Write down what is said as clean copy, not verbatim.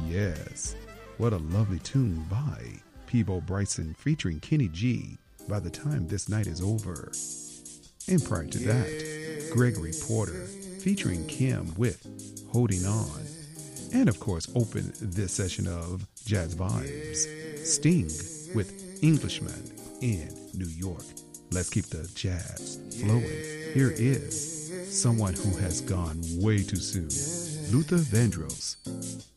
Yes, what a lovely tune by Peabo Bryson featuring Kenny G by the time this night is over. And prior to that, Gregory Porter featuring Kim with Holding On. And of course, open this session of Jazz Vibes, Sting with Englishman in New York. Let's keep the jazz flowing. Here is someone who has gone way too soon, Luther Vandross.